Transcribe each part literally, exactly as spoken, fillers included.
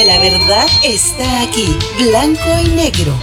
donde la verdad está aquí, blanco y negro.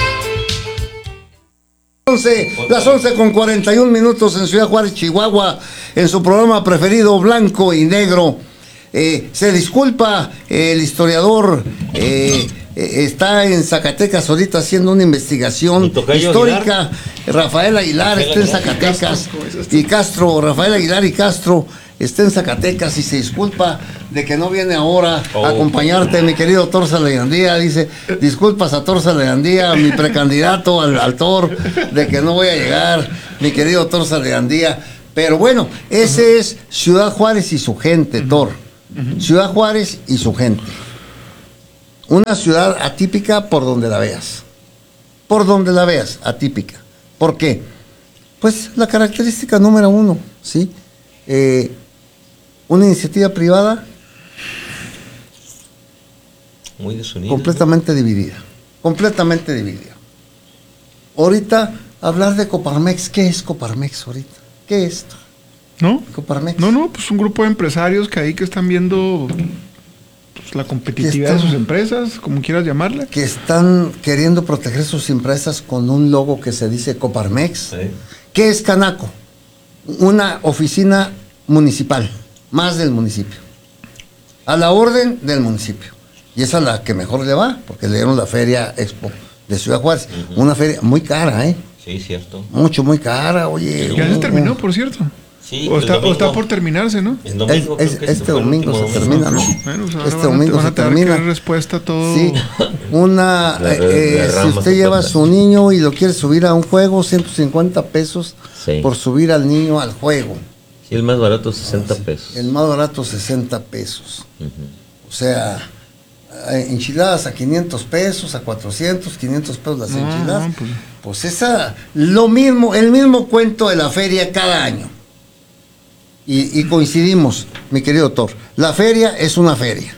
once, las once con cuarenta y un minutos en Ciudad Juárez, Chihuahua, en su programa preferido, Blanco y Negro. Eh, se disculpa eh, el historiador, eh, eh, está en Zacatecas ahorita haciendo una investigación histórica. Aguilar. Rafael Aguilar Rafael está en Zacatecas y Castro, Rafael Aguilar y Castro está en Zacatecas y se disculpa de que no viene ahora oh. a acompañarte, mi querido Torza Leandía. Dice, disculpas a Torza Leandía, mi precandidato al, al Tor, de que no voy a llegar, mi querido Torza Leandía. Pero bueno, ese uh-huh. es Ciudad Juárez y su gente, uh-huh. Tor. Uh-huh. Ciudad Juárez y su gente. Una ciudad atípica por donde la veas. Por donde la veas, atípica. ¿Por qué? Pues la característica número uno, ¿sí? Eh, una iniciativa privada muy desunida, completamente ¿no? dividida, completamente dividida. Ahorita hablar de Coparmex, ¿qué es Coparmex ahorita? ¿Qué es esto? ¿No? Coparmex. No, no, pues un grupo de empresarios que ahí que están viendo pues, la competitividad están, de sus empresas, como quieras llamarla. Que están queriendo proteger sus empresas con un logo que se dice Coparmex. Sí. ¿Qué es Canaco? Una oficina municipal, más del municipio, a la orden del municipio, y esa es la que mejor le va, porque le dieron la Feria Expo de Ciudad Juárez, uh-huh. una feria muy cara, ¿eh? Sí, cierto. Mucho, muy cara, oye. Ya se terminó, por cierto. Sí, o, está, domingo, o está por terminarse, ¿no? El domingo, es, es, este, este domingo se domingo. termina, ¿no? Bueno, pues este domingo van a, se termina. Van a respuesta a todo. Sí, una, la, eh, la si usted lleva a su niño y lo quiere subir a un juego, ciento cincuenta pesos sí. por subir al niño al juego. Sí, el más barato sesenta pesos. El más barato sesenta pesos. Uh-huh. O sea, enchiladas a quinientos pesos, a cuatrocientos, quinientos pesos las no, enchiladas. No, pues. pues esa, lo mismo, el mismo cuento de la feria cada año. Y, y coincidimos, mi querido Thor. La feria es una feria.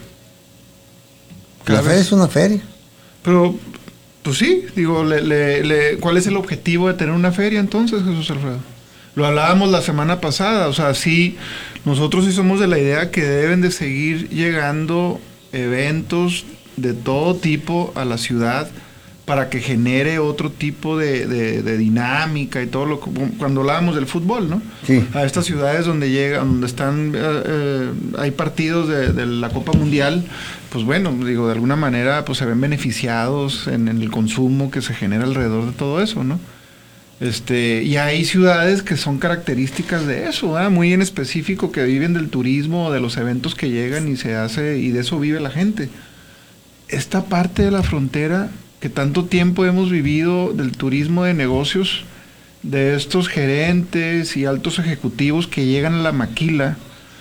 La feria es una feria. Pero, pues sí, digo, le, le, le, ¿cuál es el objetivo de tener una feria entonces, Jesús Alfredo? Lo hablábamos la semana pasada, o sea, sí, nosotros sí somos de la idea que deben de seguir llegando eventos de todo tipo a la ciudad para que genere otro tipo de, de, de dinámica y todo lo que, cuando hablábamos del fútbol, ¿no? Sí. A estas ciudades donde llegan, donde están, eh, eh, hay partidos de, de la Copa Mundial, pues bueno, digo, de alguna manera pues se ven beneficiados en, en el consumo que se genera alrededor de todo eso, ¿no? Este, y hay ciudades que son características de eso, ¿eh? Muy en específico, que viven del turismo, de los eventos que llegan y se hace, y de eso vive la gente. Esta parte de la frontera que tanto tiempo hemos vivido del turismo de negocios, de estos gerentes y altos ejecutivos que llegan a la maquila,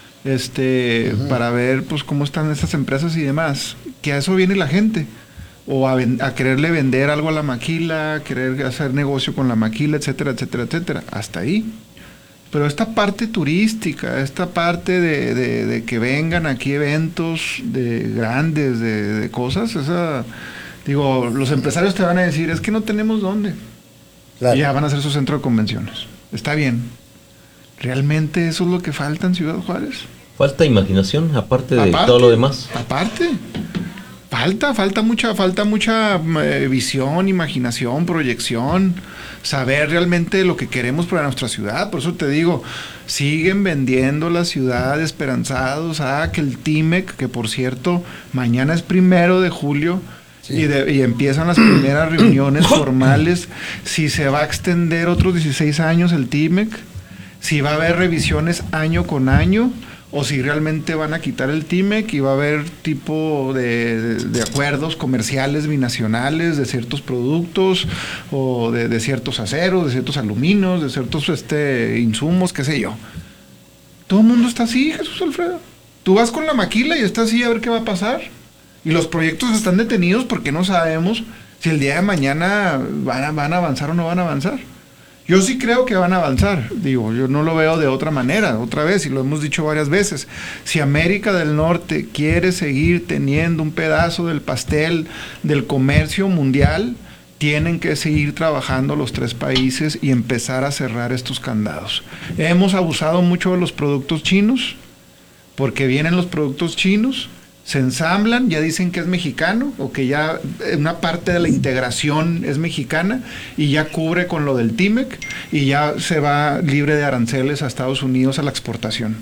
este, uh-huh. para ver pues cómo están esas empresas y demás, que a eso viene la gente. O a, ven, a quererle vender algo a la maquila, querer hacer negocio con la maquila, etcétera, etcétera, etcétera. Hasta ahí. Pero esta parte turística, esta parte de, de, de que vengan aquí eventos de grandes, de, de cosas, esa, digo, los empresarios te van a decir, es que no tenemos dónde. Claro. Y ya van a hacer su centro de convenciones. Está bien. ¿Realmente eso es lo que falta en Ciudad Juárez? Falta imaginación, aparte de aparte, todo lo demás. Aparte. Falta, falta mucha, falta mucha eh, visión, imaginación, proyección, saber realmente lo que queremos para nuestra ciudad. Por eso te digo, siguen vendiendo la ciudad esperanzados a que el TIMEC, que por cierto, mañana es primero de julio, sí. y, de, y empiezan las primeras reuniones formales, si se va a extender otros dieciséis años el TIMEC, si va a haber revisiones año con año, o si realmente van a quitar el TIMEC y va a haber tipo de, de, de acuerdos comerciales binacionales de ciertos productos o de, de ciertos aceros, de ciertos aluminios, de ciertos este, insumos, qué sé yo. Todo el mundo está así, Jesús Alfredo. Tú vas con la maquila y está así a ver qué va a pasar. Y los proyectos están detenidos porque no sabemos si el día de mañana van a, van a avanzar o no van a avanzar. Yo sí creo que van a avanzar, digo, yo no lo veo de otra manera, otra vez, y lo hemos dicho varias veces. Si América del Norte quiere seguir teniendo un pedazo del pastel del comercio mundial, tienen que seguir trabajando los tres países y empezar a cerrar estos candados. Hemos abusado mucho de los productos chinos, porque vienen los productos chinos, se ensamblan, ya dicen que es mexicano o que ya una parte de la integración es mexicana y ya cubre con lo del T-MEC y ya se va libre de aranceles a Estados Unidos a la exportación.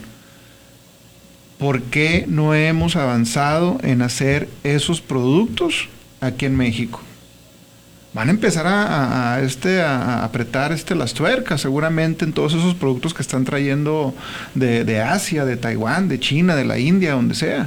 ¿Por qué no hemos avanzado en hacer esos productos aquí en México? Van a empezar a, a, a este, a apretar este, las tuercas seguramente en todos esos productos que están trayendo de, de Asia, de Taiwán, de China, de la India, donde sea.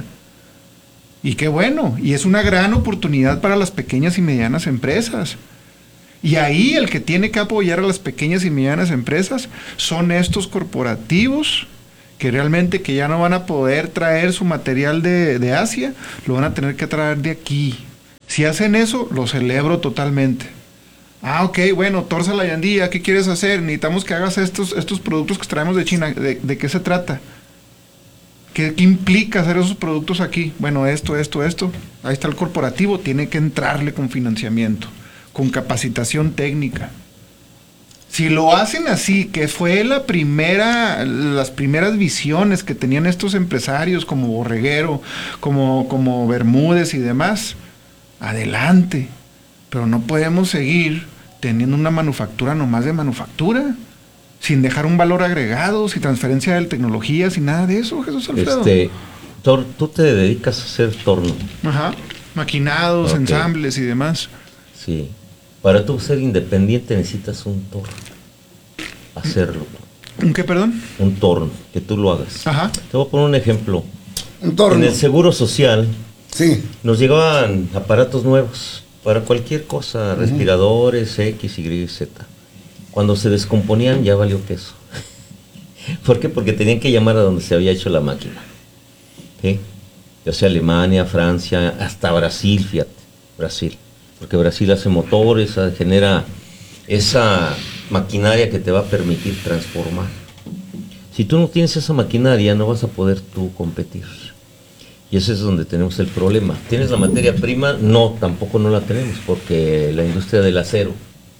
Y qué bueno, y es una gran oportunidad para las pequeñas y medianas empresas. Y ahí el que tiene que apoyar a las pequeñas y medianas empresas son estos corporativos que realmente que ya no van a poder traer su material de, de Asia, lo van a tener que traer de aquí. Si hacen eso, lo celebro totalmente. Ah, ok, bueno, Torza la Yandía, ¿qué quieres hacer? Necesitamos que hagas estos, estos productos que traemos de China. ¿De, de qué se trata? ¿Qué, ¿Qué implica hacer esos productos aquí? Bueno, esto, esto, esto. Ahí está el corporativo, tiene que entrarle con financiamiento, con capacitación técnica. Si lo hacen así, que fue la primera, las primeras visiones que tenían estos empresarios como Borreguero, como, como Bermúdez y demás, adelante. Pero no podemos seguir teniendo una manufactura nomás de manufactura, sin dejar un valor agregado, sin transferencia de tecnología, sin nada de eso, Jesús Alfredo. Este, tor, tú te dedicas a hacer torno. Ajá, maquinados, okay, ensambles y demás. Sí. Para tú ser independiente necesitas un torno. Hacerlo. ¿Un qué, perdón? Un torno, que tú lo hagas. Ajá. Te voy a poner un ejemplo. Un torno. En el Seguro Social, sí, nos llegaban aparatos nuevos para cualquier cosa, uh-huh, respiradores, X, Y, Z. Cuando se descomponían ya valió queso. ¿Por qué? Porque tenían que llamar a donde se había hecho la máquina. ¿Sí? Ya sea Alemania, Francia, hasta Brasil, fíjate, Brasil. Porque Brasil hace motores, genera esa maquinaria que te va a permitir transformar. Si tú no tienes esa maquinaria, no vas a poder tú competir. Y ese es donde tenemos el problema. ¿Tienes la materia prima? No, tampoco no la tenemos, porque la industria del acero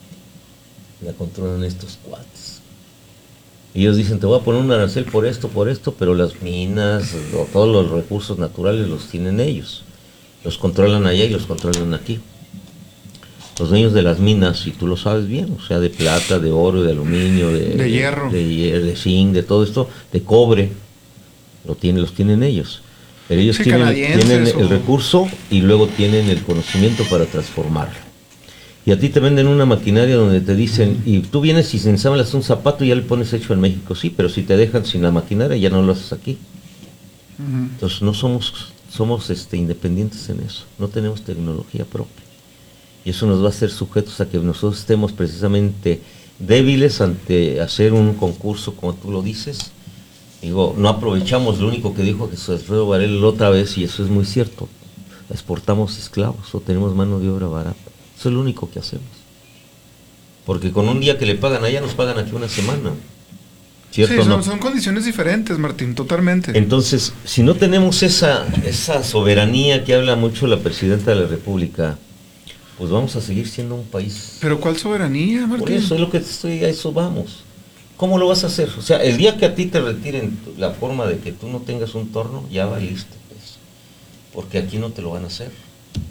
la controlan estos cuates. Y ellos dicen, te voy a poner un arancel por esto, por esto, pero las minas, o todos los recursos naturales los tienen ellos. Los controlan allá y los controlan aquí. Los dueños de las minas, y tú lo sabes bien, o sea, de plata, de oro, de aluminio, de, de hierro, de, de, de zinc, de todo esto, de cobre, lo tienen, los tienen ellos. Pero ellos sí, tienen, tienen el o... recurso y luego tienen el conocimiento para transformarlo. Y a ti te venden una maquinaria donde te dicen, y tú vienes y ensamblas un zapato y ya le pones hecho en México, sí, pero si te dejan sin la maquinaria ya no lo haces aquí. Uh-huh. Entonces no somos, somos este, independientes en eso, no tenemos tecnología propia. Y eso nos va a hacer sujetos a que nosotros estemos precisamente débiles ante hacer un concurso, como tú lo dices. Digo, no aprovechamos lo único que dijo Jesús Alfredo Varela la otra vez, y eso es muy cierto. Exportamos esclavos o tenemos mano de obra barata. Eso es lo único que hacemos. Porque con un día que le pagan allá, nos pagan aquí una semana. ¿Cierto? Sí, son, no? son condiciones diferentes, Martín, totalmente. Entonces, si no tenemos esa, esa soberanía que habla mucho la Presidenta de la República, pues vamos a seguir siendo un país. ¿Pero cuál soberanía, Martín? Por eso es lo que te estoy, a eso vamos. ¿Cómo lo vas a hacer? O sea, el día que a ti te retiren la forma de que tú no tengas un torno, ya valiste, pues. Porque aquí no te lo van a hacer.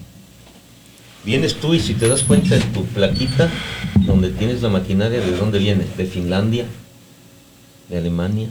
Vienes tú y si te das cuenta en tu plaquita, donde tienes la maquinaria, ¿de dónde viene? ¿De Finlandia? ¿De Alemania?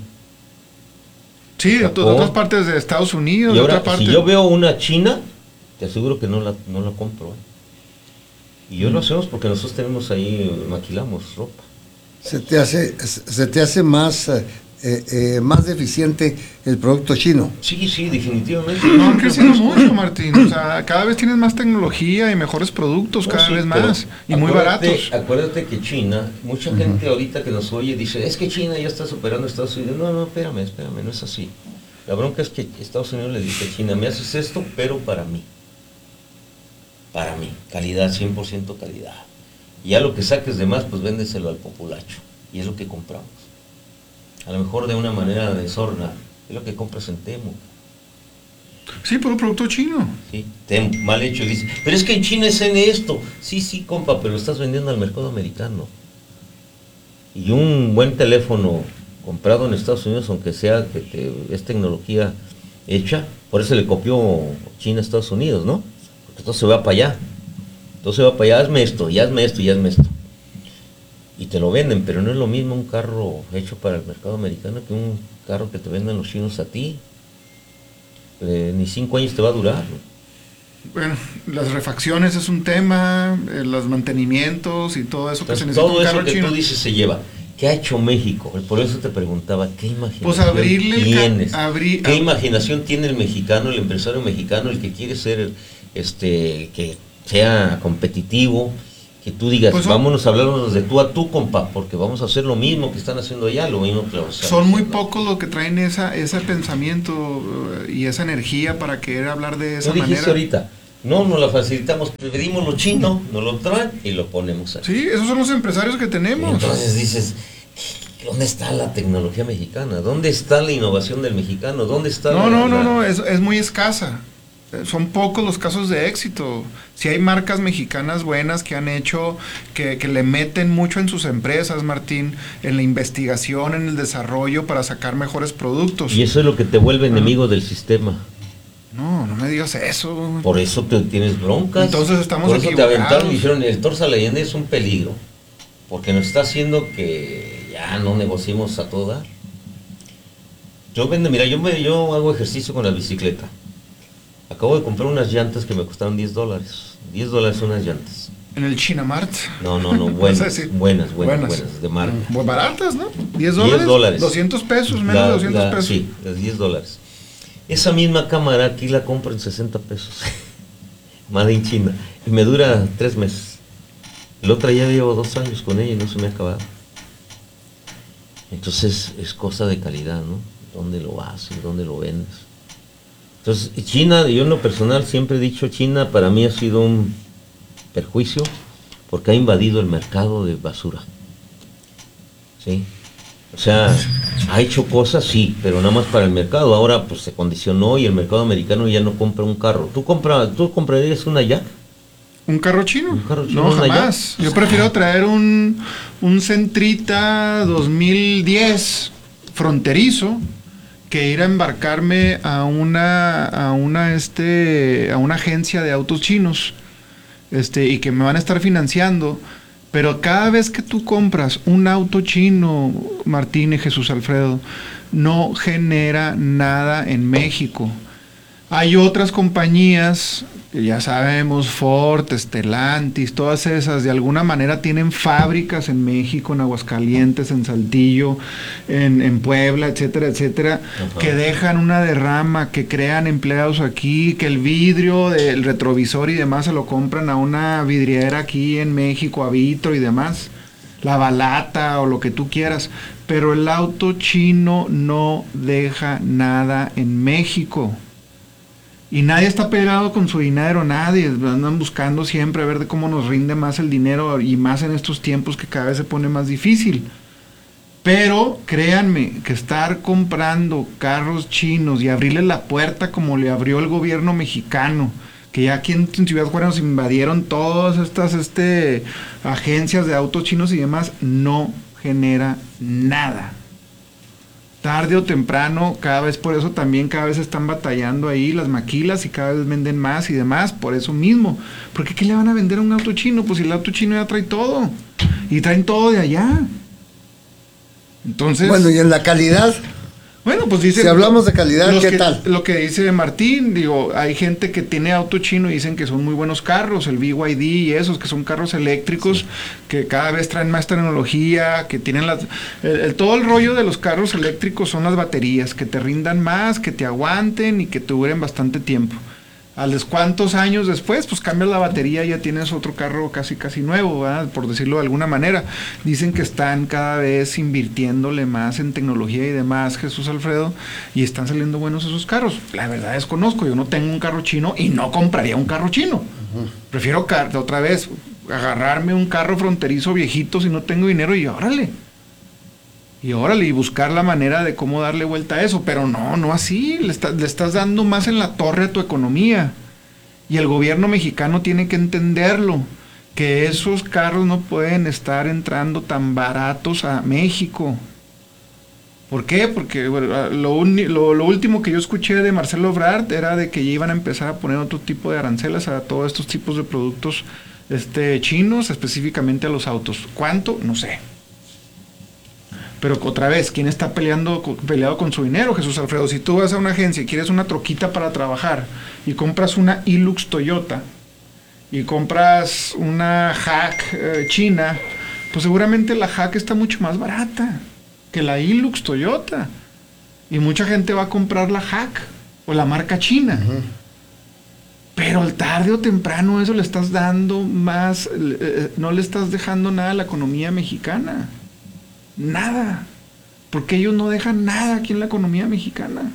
Sí, de, de otras partes de Estados Unidos. Y ahora, de otra parte. Si yo veo una china, te aseguro que no la, no la compro. ¿eh? Y yo mm. lo hacemos porque nosotros tenemos ahí, maquilamos ropa. Se te hace, se te hace más... Eh, eh, más deficiente el producto chino. Sí, sí, definitivamente. No, han crecido mucho, Martín. O sea, cada vez tienes más tecnología y mejores productos, no, cada sí, vez más. Y muy baratos. Acuérdate que China, mucha uh-huh. gente ahorita que nos oye dice, es que China ya está superando a Estados Unidos. No, no, espérame, espérame, no es así. La bronca es que Estados Unidos le dice a China, me haces esto, pero para mí. Para mí. Calidad, cien por ciento calidad. Y ya lo que saques de más, pues véndeselo al populacho. Y es lo que compramos. A lo mejor de una manera de sorna, es lo que compras en Temu. Sí, por un producto chino. Sí, Temu, mal hecho, dice, pero es que en China es en esto. Sí, sí, compa, pero lo estás vendiendo al mercado americano. Y un buen teléfono comprado en Estados Unidos, aunque sea que te, es tecnología hecha, Por eso le copió China a Estados Unidos, ¿no? Porque todo se va para allá. Todo se va para allá, hazme esto, y hazme esto, y hazme esto. Y te lo venden, pero no es lo mismo un carro hecho para el mercado americano que un carro que te venden los chinos a ti. Eh, ni cinco años te va a durar, ¿no? Bueno, las refacciones es un tema, eh, los mantenimientos y todo eso. Entonces, que se necesita todo un eso carro que chino. tú dices se lleva. ¿Qué ha hecho México? Por eso te preguntaba, ¿qué imaginación Pues abrirle el ca- tienes? abri- ¿Qué ab- imaginación tiene el mexicano, el empresario mexicano, el que quiere ser, este, que sea competitivo, que tú digas, Pues son- vámonos a hablarnos de tú a tú, compa, porque vamos a hacer lo mismo que están haciendo allá, lo mismo que vamos a hacer. Son muy pocos los que traen esa, ese pensamiento eh, y esa energía para querer hablar de esa Tú dijiste manera. ahorita, no, nos la facilitamos, pedimos lo chino, nos lo traen y lo ponemos aquí. Sí, esos son los empresarios que Y tenemos. entonces dices, ¿dónde está la tecnología mexicana? ¿Dónde está la innovación del mexicano? ¿Dónde está No, la, no, no, la- no, es, es muy escasa. Eh, Son pocos los casos de éxito. Si hay marcas mexicanas buenas que han hecho, que, que le meten mucho en sus empresas, Martín, en la investigación, en el desarrollo para sacar mejores productos. Y eso es lo que te vuelve enemigo del sistema. No, no me digas eso. Por eso te tienes broncas. Entonces estamos Por eso te equivocados. aventaron y dijeron, el Torza Leyenda es un peligro. Porque nos está haciendo que ya no negociemos a todo dar. Yo vendo, mira, yo, me, yo hago ejercicio con la bicicleta. Acabo de comprar unas llantas que me costaron diez dólares. diez dólares unas llantas. En el Chinamart. No, no, no, buenas, No sé si- buenas, buenas, buenas. buenas, de marca. Pues baratas, ¿no? diez diez dólares. dólares. doscientos pesos, menos La- de doscientos la- pesos. Sí, las diez dólares. Esa misma cámara aquí la compro en sesenta pesos. Made in China. Y me dura tres meses. El otro ya llevo dos años con ella y no se me ha acabado. Entonces es cosa de calidad, ¿no? ¿Dónde lo haces? ¿Dónde lo vendes? Entonces, China, yo en lo personal siempre he dicho, China para mí ha sido un perjuicio porque ha invadido el mercado de basura. ¿Sí? O sea, ha hecho cosas, sí, pero nada más para el mercado. Ahora pues se condicionó y el mercado americano ya no compra un carro. ¿Tú, compra, ¿tú comprarías una Jack? ¿Un carro chino? ¿Un carro chino, No, una jamás. Jack? Yo prefiero traer un, un Centrita dos mil diez fronterizo que ir a embarcarme a una a una este a una agencia de autos chinos este y que me van a estar financiando. Pero cada vez que tú compras un auto chino, Martín y Jesús Alfredo, no genera nada en México. Hay otras compañías, que ya sabemos, Ford, Stellantis, todas esas, de alguna manera tienen fábricas en México, en Aguascalientes, en Saltillo, en, en Puebla, etcétera, etcétera, Ajá. que dejan una derrama, que crean empleados aquí, que el vidrio del retrovisor y demás se lo compran a una vidriera aquí en México, a Vitro y demás, la balata o lo que tú quieras, pero el auto chino no deja nada en México. Y nadie está pegado con su dinero, nadie. Andan buscando siempre a ver de cómo nos rinde más el dinero y más en estos tiempos que cada vez se pone más difícil. Pero créanme que estar comprando carros chinos y abrirle la puerta como le abrió el gobierno mexicano, que ya aquí en Ciudad Juárez nos invadieron todas estas este, agencias de autos chinos y demás, no genera nada. Tarde o temprano, cada vez por eso también cada vez están batallando ahí las maquilas y cada vez venden más y demás, por eso mismo. ¿Por qué, qué le van a vender a un auto chino? Pues si el auto chino ya trae todo. Y traen todo de allá. Entonces... Bueno, y en la calidad, Bueno, pues dice... si hablamos de calidad, los ¿qué que- tal? Lo que dice Martín, digo, hay gente que tiene auto chino y dicen que son muy buenos carros, el B Y D y esos, que son carros eléctricos, que cada vez traen más tecnología, que tienen las... el- el- todo el rollo de los carros eléctricos son las baterías, que te rindan más, que te aguanten y que te duren bastante tiempo. A los cuantos años después, pues cambias la batería y ya tienes otro carro casi casi nuevo, ¿verdad? Por decirlo de alguna manera. Dicen que están cada vez invirtiéndole más en tecnología y demás, Jesús Alfredo, y están saliendo buenos esos carros. La verdad desconozco, yo no tengo un carro chino y no compraría un carro chino. Uh-huh. Prefiero car- otra vez agarrarme un carro fronterizo viejito si no tengo dinero y órale. Y órale, y buscar la manera de cómo darle vuelta a eso, pero no, no así, le, está, le estás dando más en la torre a tu economía. Y el gobierno mexicano tiene que entenderlo, que esos carros no pueden estar entrando tan baratos a México. ¿Por qué? Porque bueno, lo, uni, lo, lo último que yo escuché de Marcelo Ebrard era de que ya iban a empezar a poner otro tipo de aranceles a todos estos tipos de productos este, chinos, específicamente a los autos. ¿Cuánto? No sé. Pero otra vez, ¿quién está peleando, peleado con su dinero, Jesús Alfredo? Si tú vas a una agencia y quieres una troquita para trabajar y compras una Hilux Toyota y compras una Hack eh, china, pues seguramente la Hack está mucho más barata que la Hilux Toyota. Y mucha gente va a comprar la Hack o la marca china. Uh-huh. Pero tarde o temprano eso le estás dando más, eh, no le estás dejando nada a la economía mexicana. Nada. Porque ellos no dejan nada aquí en la economía mexicana.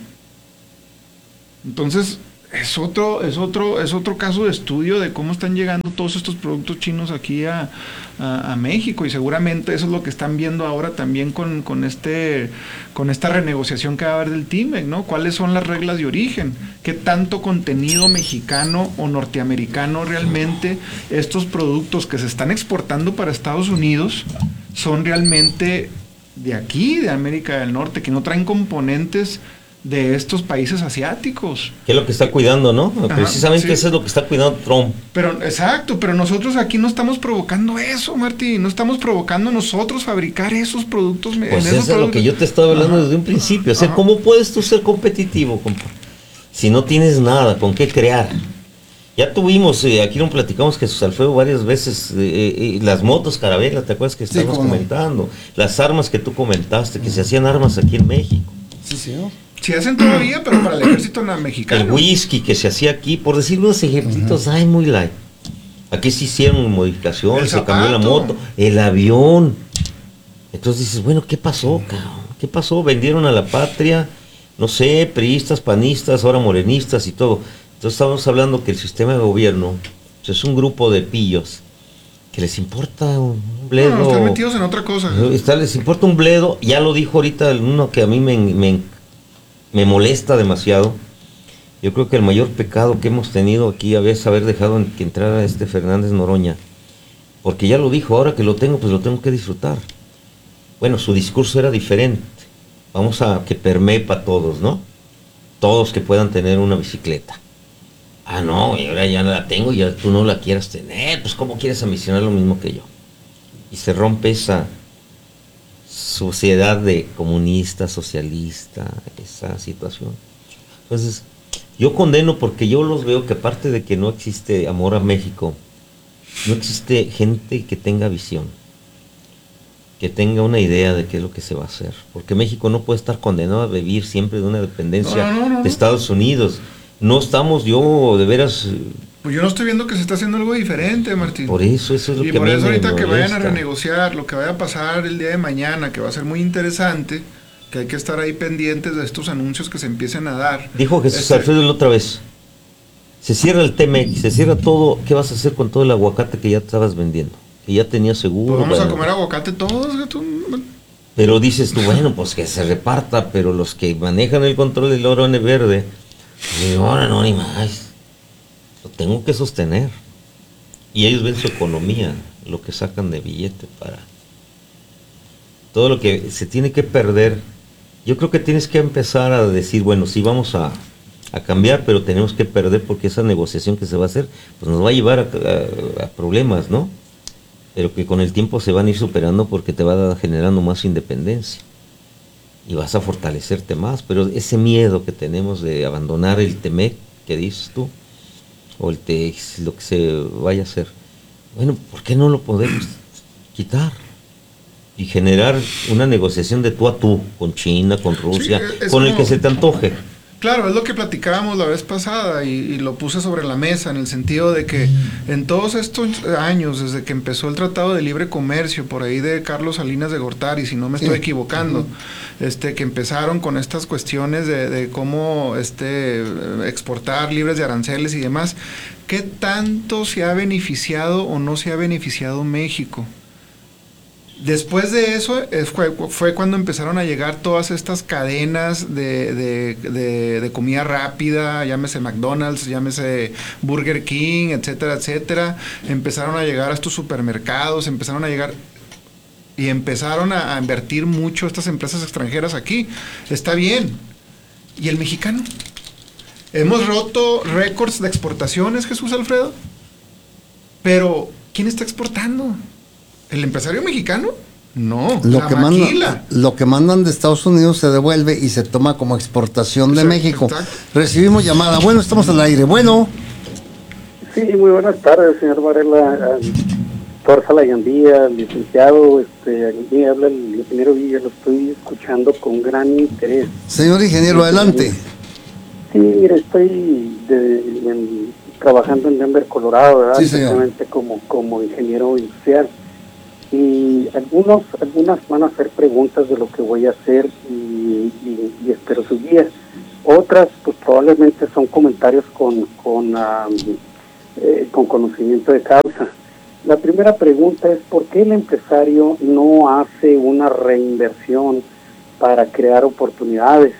Entonces, es otro, es otro, es otro caso de estudio de cómo están llegando todos estos productos chinos aquí a, a, a México, y seguramente eso es lo que están viendo ahora también con, con este, con esta renegociación que va a haber del TIMEC, ¿no? ¿Cuáles son las reglas de origen? ¿Qué tanto contenido mexicano o norteamericano realmente estos productos que se están exportando para Estados Unidos son realmente de aquí, de América del Norte, que no traen componentes de estos países asiáticos? Que es lo que está cuidando, ¿no? Ajá, precisamente sí. Eso es lo que está cuidando Trump. Pero, exacto, pero nosotros aquí no estamos provocando eso, Martí, no estamos provocando nosotros fabricar esos productos. Pues en eso esos es lo que yo te estaba hablando Ajá. desde un principio. O sea, Ajá. ¿cómo puedes tú ser competitivo, compa? Si no tienes nada con qué crear. Ya tuvimos, eh, aquí lo platicamos Jesús Alfredo varias veces, eh, eh, las motos Carabela, ¿te acuerdas que estábamos sí, comentando? No. Las armas que tú comentaste, que mm. se hacían armas aquí en México. Sí, sí, ¿no? Se hacen todavía, pero para el ejército mexicano. El whisky que se hacía aquí, por decir unos ejemplitos, uh-huh. ay, muy light. Aquí se hicieron modificaciones, se cambió la moto, el avión. Entonces dices, bueno, ¿qué pasó, cabrón? ¿Qué pasó? Vendieron a la patria, no sé, priistas, panistas, ahora morenistas y todo. Entonces estamos hablando que el sistema de gobierno pues, es un grupo de pillos que les importa un bledo. No, están metidos en otra cosa. Está, les importa un bledo, ya lo dijo ahorita uno que a mí me, me, me molesta demasiado. Yo creo que el mayor pecado que hemos tenido aquí es haber dejado en, que entrara este Fernández Noroña, porque ya lo dijo, ahora que lo tengo, pues lo tengo que disfrutar. Bueno, su discurso era diferente. Vamos a que permee para todos, ¿no? Todos que puedan tener una bicicleta. Ah, no, y ahora ya la tengo y ya tú no la quieras tener, pues ¿cómo quieres ambicionar lo mismo que yo? Y se rompe esa sociedad de comunista, socialista, esa situación. Entonces, yo condeno porque yo los veo que aparte de que no existe amor a México, no existe gente que tenga visión, que tenga una idea de qué es lo que se va a hacer. Porque México no puede estar condenado a vivir siempre de una dependencia no, no, no, de Estados Unidos. No estamos, yo de veras... Pues yo no estoy viendo que se está haciendo algo diferente, Martín. Por eso, eso es lo y que por a mí eso ahorita me que molesta. vayan a renegociar, lo que vaya a pasar el día de mañana, que va a ser muy interesante, que hay que estar ahí pendientes de estos anuncios que se empiecen a dar. Dijo Jesús este... Alfredo la otra vez, se cierra el TEMEC, se cierra todo, ¿qué vas a hacer con todo el aguacate que ya estabas vendiendo? Que ya tenías seguro. Pues vamos bueno, a comer aguacate todos, gato. Pero dices tú, bueno, pues que se reparta, pero los que manejan el control del oro verde, digo, ahora no, ni más. Lo tengo que sostener. Y ellos ven su economía, lo que sacan de billete para... Todo lo que se tiene que perder. Yo creo que tienes que empezar a decir, bueno, sí vamos a, a cambiar, pero tenemos que perder porque esa negociación que se va a hacer, pues nos va a llevar a, a, a problemas, ¿no? Pero que con el tiempo se van a ir superando porque te va generando más independencia. Y vas a fortalecerte más, pero ese miedo que tenemos de abandonar el TEMEC, que dices tú, o el TEX, lo que se vaya a hacer, bueno, ¿por qué no lo podemos quitar? Y generar una negociación de tú a tú, con China, con Rusia, sí, con como, el que se te antoje. Claro, es lo que platicábamos la vez pasada y, y lo puse sobre la mesa en el sentido de que en todos estos años, desde que empezó el Tratado de Libre Comercio, por ahí de Carlos Salinas de Gortari, si no me estoy sí. equivocando, uh-huh. este, que empezaron con estas cuestiones de, de cómo este, exportar libres de aranceles y demás, ¿qué tanto se ha beneficiado o no se ha beneficiado México? Después de eso fue, fue cuando empezaron a llegar todas estas cadenas de, de, de, de comida rápida, llámese McDonald's, llámese Burger King, etcétera, etcétera. Empezaron a llegar a estos supermercados, empezaron a llegar... y empezaron a, a invertir mucho estas empresas extranjeras aquí. Está bien. ¿Y el mexicano? Hemos roto récords de exportaciones, Jesús Alfredo. Pero, ¿quién está exportando? ¿El empresario mexicano? No, lo la que maquila. mandan, lo que mandan de Estados Unidos se devuelve y se toma como exportación de Exacto, México. exacto. Recibimos llamada. Bueno, estamos al aire. Bueno. Sí, muy buenas tardes, señor Varela. Torza Layandía, licenciado. Este, aquí habla el ingeniero Villa, lo estoy escuchando con gran interés. Señor ingeniero, adelante. Sí, mire, estoy de, en, trabajando en Denver, Colorado, ¿verdad? Sí, señor. Exactamente como, como ingeniero industrial. Y algunos, algunas van a hacer preguntas de lo que voy a hacer y, y, y espero su guía. Otras, pues probablemente son comentarios con, con, um, eh, con conocimiento de causa. La primera pregunta es, ¿por qué el empresario no hace una reinversión para crear oportunidades?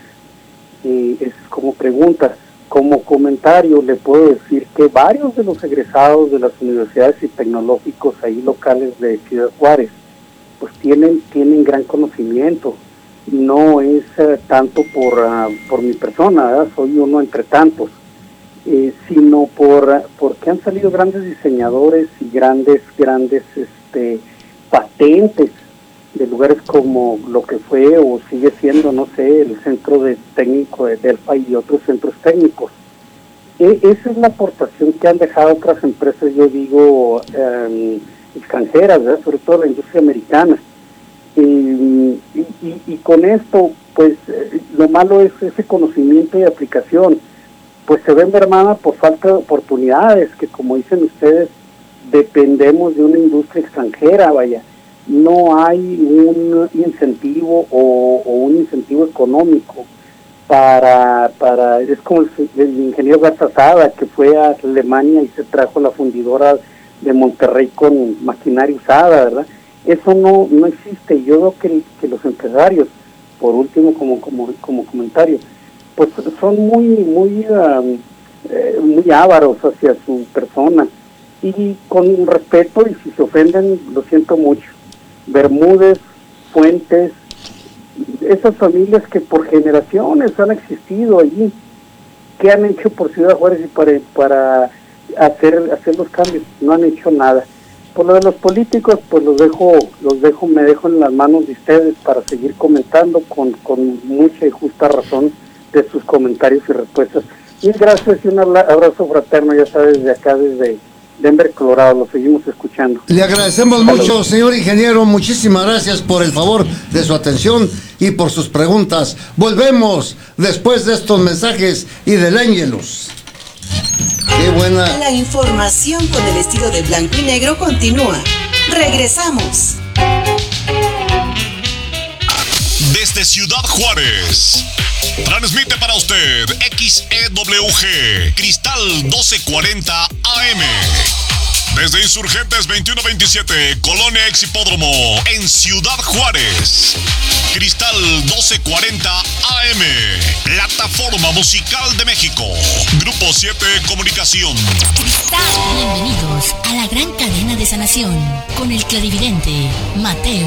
Y es como pregunta. Como comentario le puedo decir que varios de los egresados de las universidades y tecnológicos ahí locales de Ciudad Juárez pues tienen tienen gran conocimiento. No es uh, tanto por uh, por mi persona, ¿verdad? Soy uno entre tantos, eh, sino por uh, porque han salido grandes diseñadores y grandes grandes este patentes de lugares como lo que fue o sigue siendo, no sé, el centro de técnico de Delphi y otros centros técnicos. E- esa es la aportación que han dejado otras empresas, yo digo, eh, extranjeras, ¿verdad? Sobre todo la industria americana. Y, y, y, y con esto, pues, eh, lo malo es ese conocimiento y aplicación, pues se ven mermada por falta de oportunidades, que como dicen ustedes, dependemos de una industria extranjera, vaya. No hay un incentivo o, o un incentivo económico para, para es como el, el ingeniero Garzazada que fue a Alemania y se trajo la fundidora de Monterrey con maquinaria usada, ¿verdad? Eso no no existe. Yo veo que, que los empresarios, por último como como como comentario, pues son muy muy um, eh, muy ávaros hacia su persona y con respeto, y si se ofenden lo siento mucho. Bermúdez, Fuentes, esas familias que por generaciones han existido allí, ¿qué han hecho por Ciudad Juárez y para, para hacer hacer los cambios? No han hecho nada. Por lo de los políticos, pues los dejo, los dejo, me dejo en las manos de ustedes para seguir comentando con, con mucha y justa razón de sus comentarios y respuestas. Mil gracias y un abrazo fraterno, ya sabes, desde acá, desde Denver, Colorado, lo seguimos escuchando. Le agradecemos mucho, señor ingeniero, muchísimas gracias por el favor de su atención y por sus preguntas. Volvemos después de estos mensajes y del Ángelus. Qué buena. La información con el estilo de blanco y negro continúa. Regresamos. Desde Ciudad Juárez, transmite para usted X E W G, Cristal doce cuarenta A M. Desde Insurgentes veintiuno veintisiete, Colonia Ex Hipódromo, en Ciudad Juárez. Cristal doce cuarenta A M, Plataforma Musical de México. Grupo siete Comunicación. Cristal. Bienvenidos a la gran cadena de sanación con el clarividente Mateo.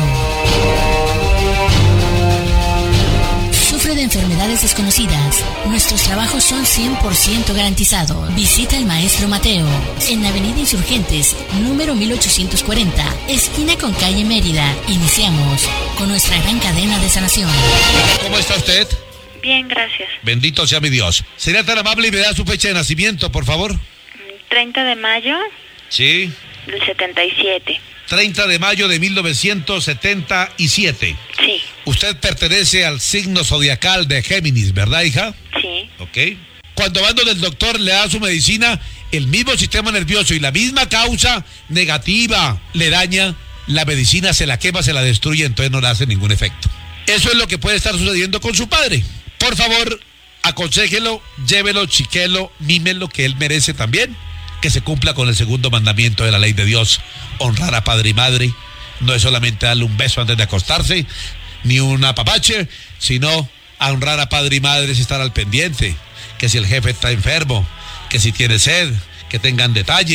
Sufre de enfermedades desconocidas. Nuestros trabajos son cien por ciento garantizados. Visita al maestro Mateo en Avenida Insurgentes, número mil ochocientos cuarenta, esquina con calle Mérida. Iniciamos con nuestra gran cadena de sanación. ¿Cómo está usted? Bien, gracias. Bendito sea mi Dios. ¿Sería tan amable y me da su fecha de nacimiento, por favor? treinta de mayo Sí. del setenta y siete. treinta de mayo de mil novecientos setenta y siete. Sí. Usted pertenece al signo zodiacal de Géminis, ¿verdad, hija? Sí. Ok. Cuando va donde el doctor le da su medicina, el mismo sistema nervioso y la misma causa negativa le daña, la medicina se la quema, se la destruye, entonces no le hace ningún efecto. Eso es lo que puede estar sucediendo con su padre. Por favor, aconséjelo, llévelo, chiquelo, mímelo, que él merece también que se cumpla con el segundo mandamiento de la ley de Dios, honrar a padre y madre. No es solamente darle un beso antes de acostarse, ni un apapache, sino a honrar a padre y madre es estar al pendiente, que si el jefe está enfermo, que si tiene sed, que tengan detalles, que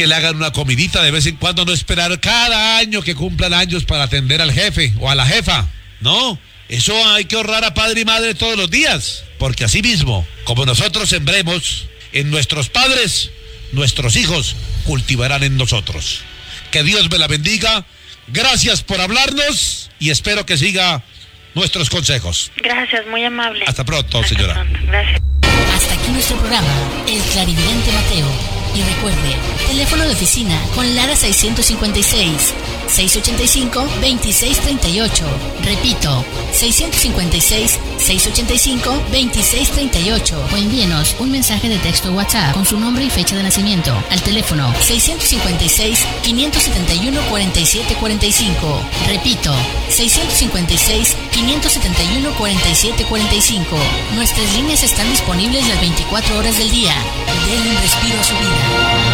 que le hagan una comidita de vez en cuando, no esperar cada año que cumplan años para atender al jefe o a la jefa. No, eso hay que honrar a padre y madre todos los días, porque así mismo, como nosotros sembremos en nuestros padres, nuestros hijos cultivarán en nosotros. Que Dios me la bendiga. Gracias por hablarnos y espero que siga nuestros consejos. Gracias, muy amable. Hasta pronto, Hasta señora. pronto. Gracias. Hasta aquí nuestro programa, El Clarividente Mateo. Y recuerde, teléfono de oficina con Lara seiscientos cincuenta y seis, seiscientos ochenta y cinco, veintiséis treinta y ocho. Repito, seiscientos cincuenta y seis, seiscientos ochenta y cinco, veintiséis treinta y ocho. O envíenos un mensaje de texto WhatsApp con su nombre y fecha de nacimiento al teléfono seiscientos cincuenta y seis, quinientos setenta y uno, cuarenta y siete cuarenta y cinco. Repito, seiscientos cincuenta y seis, quinientos setenta y uno, cuarenta y siete cuarenta y cinco. Nuestras líneas están disponibles las veinticuatro horas del día. Den un respiro a su vida.